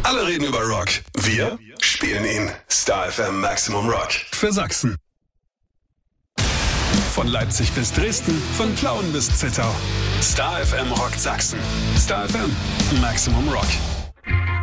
Alle reden über Rock. Wir spielen ihn. Star FM Maximum Rock. Für Sachsen. Von Leipzig bis Dresden, von Plauen bis Zittau. Star FM rockt Sachsen. Star FM Maximum Rock.